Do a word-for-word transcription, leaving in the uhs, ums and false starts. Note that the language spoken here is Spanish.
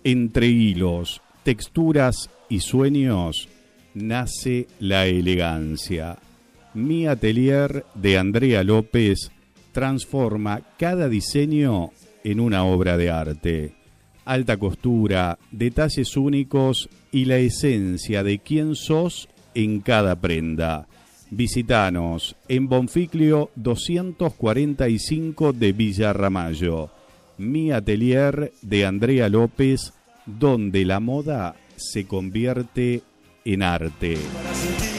Entre hilos, texturas y sueños nace la elegancia. Mi Atelier de Andrea López transforma cada diseño en una obra de arte. Alta costura, detalles únicos y la esencia de quién sos en cada prenda. Visítanos en Bonficlio doscientos cuarenta y cinco de Villa Ramallo. Mi Atelier de Andrea López, donde la moda se convierte en arte.